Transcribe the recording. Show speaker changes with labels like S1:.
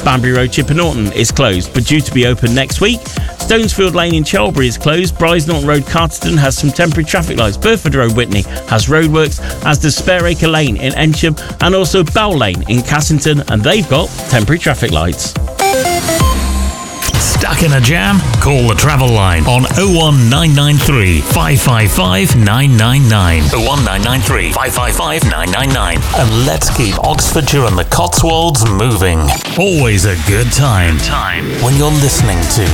S1: Banbury Road, Chipper Norton is closed, but due to be open next week. Stonesfield Lane in Chelbury is closed. Bryce Norton Road, Carterton has some temporary traffic lights. Burford Road, Whitney has roadworks, as does Spareacre Lane in Ensham, and also Bell Lane in Cassington, and they've got temporary traffic lights.
S2: Stuck in a jam? Call the travel line on 01993 555 999. 01993 555 999. And let's keep Oxfordshire and the Cotswolds moving. Always a good time when you're listening to